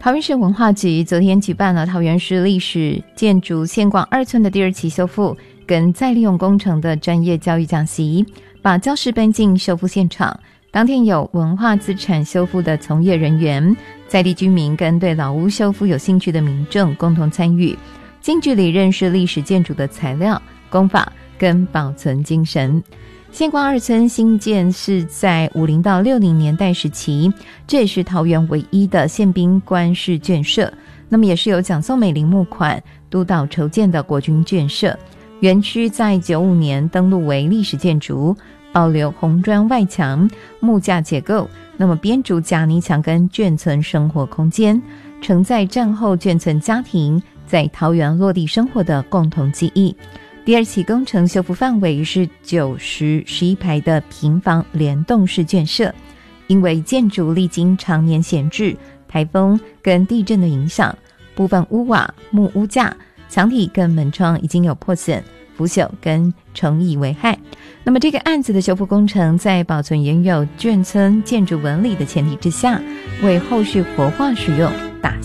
桃园市文化局昨天举办了桃园市历史建筑县广2村的第2期修复跟再利用工程的专业教育讲习，把教室搬进修复现场。当天有文化资产修复的从业人员、在地居民跟对老屋修复有兴趣的民众共同参与，近距离认识历史建筑的材料、工法跟保存精神。县广2村兴建是在50到60年代时期，这也是桃园唯一的宪兵官式眷舍，那么也是由蒋宋美龄募款督导筹建的国军眷舍。园区在95年登录为历史建筑，保留红砖外墙、木架结构，那么编筑假泥墙跟眷村生活空间，承载战后眷村家庭在桃园落地生活的共同记忆。第2期工程修复范围是9011排的平房联动式眷舍，因为建筑历经常年闲置、台风跟地震的影响，部分屋瓦、木屋架、墙体跟门窗已经有破损、腐朽跟虫蚁危害。那么这个案子的修复工程在保存原有眷村建筑纹理的前提之下，为后续活化使用